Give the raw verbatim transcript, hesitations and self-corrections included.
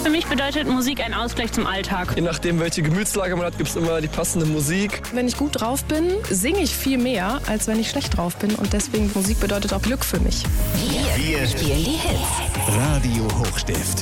Für mich bedeutet Musik ein Ausgleich zum Alltag. Je nachdem, welche Gemütslage man hat, gibt es immer die passende Musik. Wenn ich gut drauf bin, singe ich viel mehr, als wenn ich schlecht drauf bin. Und deswegen, Musik bedeutet auch Glück für mich. Wir, wir spielen die Hits. Radio Hochstift.